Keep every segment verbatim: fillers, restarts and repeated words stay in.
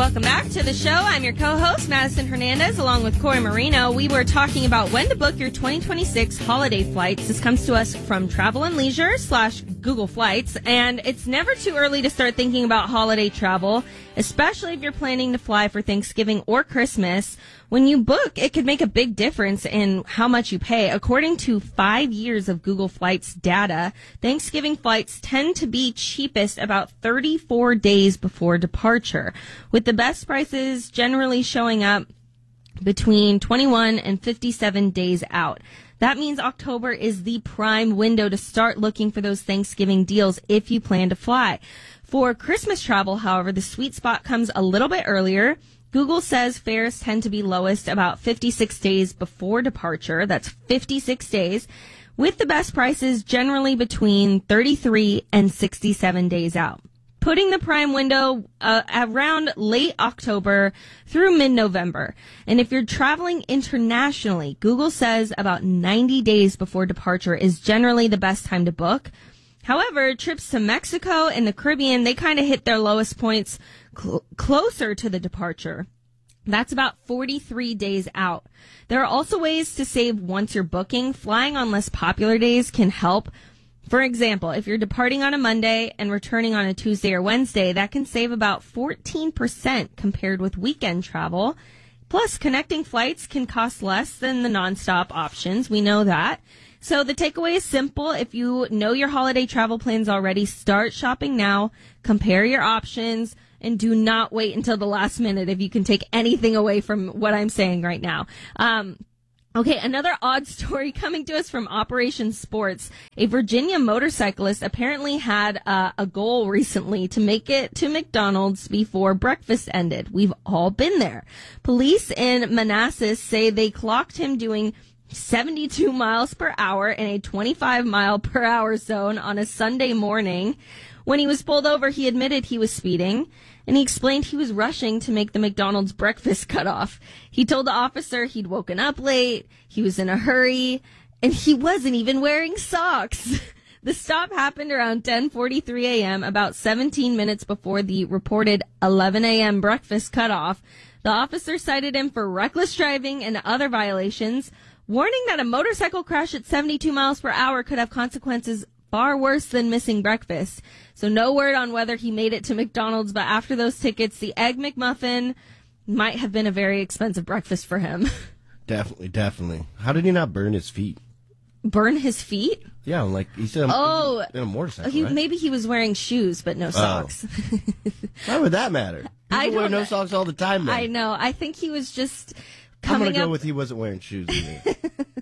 Welcome back to the show. I'm your co-host, Madison Hernandez, along with Corey Marino. We were talking about when to book your twenty twenty-six holiday flights. This comes to us from Travel and Leisure slash Google Flights. And it's never too early to start thinking about holiday travel, especially if you're planning to fly for Thanksgiving or Christmas. When you book, it could make a big difference in how much you pay. According to five years of Google Flights data, Thanksgiving flights tend to be cheapest about thirty-four days before departure, with the best prices generally showing up between twenty-one and fifty-seven days out. That means October is the prime window to start looking for those Thanksgiving deals if you plan to fly. For Christmas travel, however, the sweet spot comes a little bit earlier. Google says fares tend to be lowest about fifty-six days before departure. That's fifty-six days, with the best prices generally between thirty-three and sixty-seven days out, putting the prime window uh, around late October through mid-November. And if you're traveling internationally, Google says about ninety days before departure is generally the best time to book. However, trips to Mexico and the Caribbean, they kind of hit their lowest points cl- closer to the departure. That's about forty-three days out. There are also ways to save once you're booking. Flying on less popular days can help. For example, if you're departing on a Monday and returning on a Tuesday or Wednesday, that can save about fourteen percent compared with weekend travel. Plus, connecting flights can cost less than the nonstop options. We know that. So the takeaway is simple. If you know your holiday travel plans already, start shopping now, compare your options, and do not wait until the last minute if you can take anything away from what I'm saying right now. Um, Okay, another odd story coming to us from Operation Sports. A Virginia motorcyclist apparently had uh, a goal recently to make it to McDonald's before breakfast ended. We've all been there. Police in Manassas say they clocked him doing seventy-two miles per hour in a twenty-five mile per hour zone on a Sunday morning. When he was pulled over, he admitted he was speeding, and he explained he was rushing to make the McDonald's breakfast cutoff. He told the officer he'd woken up late, he was in a hurry, and he wasn't even wearing socks. The stop happened around ten forty-three a.m., about seventeen minutes before the reported eleven a.m. breakfast cutoff. The officer cited him for reckless driving and other violations, warning that a motorcycle crash at seventy-two miles per hour could have consequences far worse than missing breakfast. So no word on whether he made it to McDonald's, but after those tickets, the Egg McMuffin might have been a very expensive breakfast for him. Definitely, definitely. How did he not burn his feet? Burn his feet? Yeah, like he said, oh, in a motorcycle, he, right? Maybe he was wearing shoes, but no socks. Oh. Why would that matter? People I wear no socks all the time, man. I know. I think he was just I'm coming going to go up... with he wasn't wearing shoes either.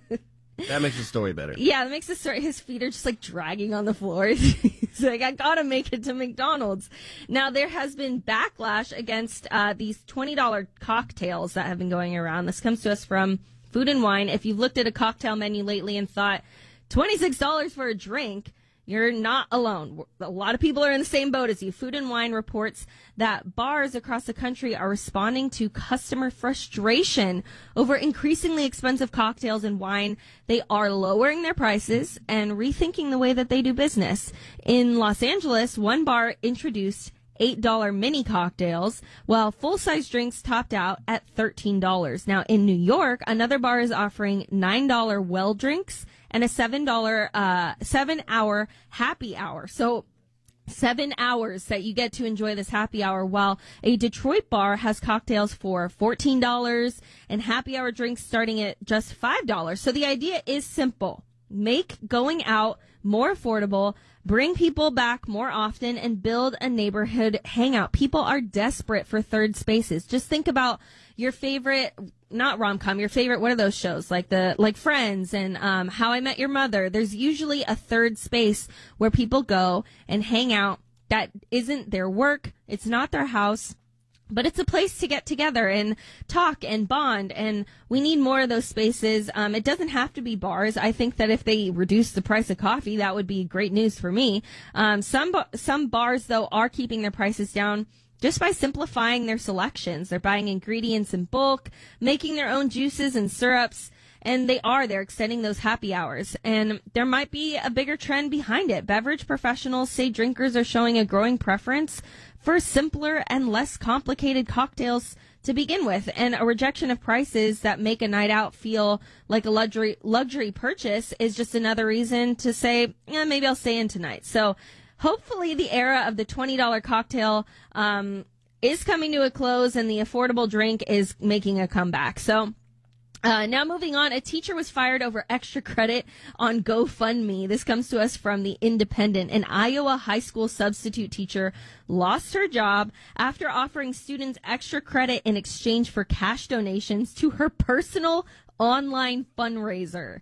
That makes the story better. Yeah, that makes the story. His feet are just like dragging on the floor. He's like, I gotta make it to McDonald's. Now, there has been backlash against uh, these twenty dollars cocktails that have been going around. This comes to us from Food and Wine. If you've looked at a cocktail menu lately and thought, twenty-six dollars for a drink, you're not alone. A lot of people are in the same boat as you. Food and Wine reports that bars across the country are responding to customer frustration over increasingly expensive cocktails and wine. They are lowering their prices and rethinking the way that they do business. In Los Angeles, one bar introduced eight dollars mini cocktails, while full-size drinks topped out at thirteen dollars. Now, in New York, another bar is offering nine dollars well drinks and a seven dollars uh, seven-hour happy hour. So seven hours that you get to enjoy this happy hour, while a Detroit bar has cocktails for fourteen dollars and happy hour drinks starting at just five dollars. So the idea is simple. Make going out more affordable, bring people back more often, and build a neighborhood hangout. People are desperate for third spaces. Just think about your favorite, not rom-com, your favorite, what are those shows? Like the, like Friends and um, How I Met Your Mother. There's usually a third space where people go and hang out that isn't their work. It's not their house. But it's a place to get together and talk and bond, and we need more of those spaces. Um, it doesn't have to be bars. I think that if they reduce the price of coffee, that would be great news for me. Um, some some bars, though, are keeping their prices down just by simplifying their selections. They're buying ingredients in bulk, making their own juices and syrups, and they are. They're extending those happy hours. And there might be a bigger trend behind it. Beverage professionals say drinkers are showing a growing preference for simpler and less complicated cocktails to begin with. And a rejection of prices that make a night out feel like a luxury luxury purchase is just another reason to say, yeah, maybe I'll stay in tonight. So hopefully the era of the twenty dollars cocktail um, is coming to a close and the affordable drink is making a comeback. So Uh, now moving on, a teacher was fired over extra credit on GoFundMe. This comes to us from The Independent. An Iowa high school substitute teacher lost her job after offering students extra credit in exchange for cash donations to her personal online fundraiser.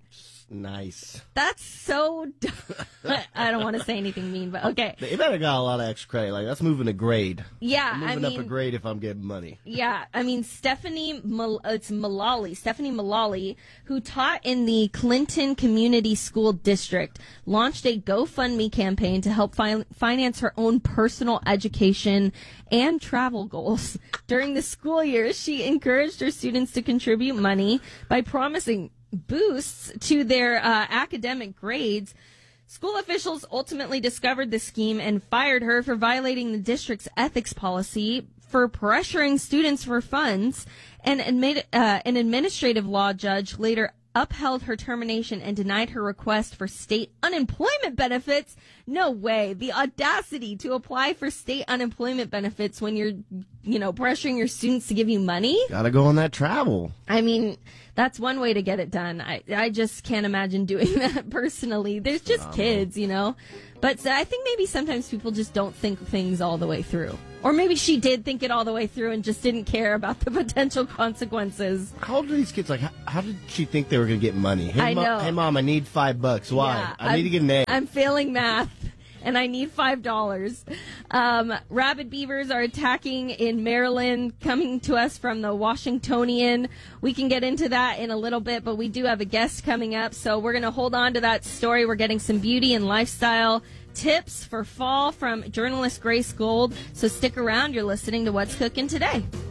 Nice. That's so dumb. I don't want to say anything mean, but okay. They better got a lot of extra credit. Like, that's moving a grade. Yeah, I'm moving I mean, up a grade if I'm getting money. Yeah, I mean, Stephanie, Mal- it's Mullally, Stephanie Mullally, who taught in the Clinton Community School District, launched a GoFundMe campaign to help fi- finance her own personal education and travel goals. During the school year, she encouraged her students to contribute money by promising boosts to their uh, academic grades. School officials ultimately discovered the scheme and fired her for violating the district's ethics policy for pressuring students for funds. And admit, uh, an administrative law judge later upheld her termination and denied her request for state unemployment benefits. No way. The audacity to apply for state unemployment benefits when you're, you know, pressuring your students to give you money. Gotta go on that travel. I mean, that's one way to get it done. I, I just can't imagine doing that personally. There's just kids, you know. But I think maybe sometimes people just don't think things all the way through. Or maybe she did think it all the way through and just didn't care about the potential consequences. How old are these kids? Like, how, how did she think they were going to get money? Hey, I Mo- know. Hey, Mom, I need five bucks. Why? Yeah, I need I'm, to get an A. I'm failing math, and I need five dollars. Um, rabid beavers are attacking in Maryland, coming to us from the Washingtonian. We can get into that in a little bit, but we do have a guest coming up, so we're going to hold on to that story. We're getting some beauty and lifestyle tips for fall from journalist Grace Gold. So stick around. You're listening to What's Cooking Today.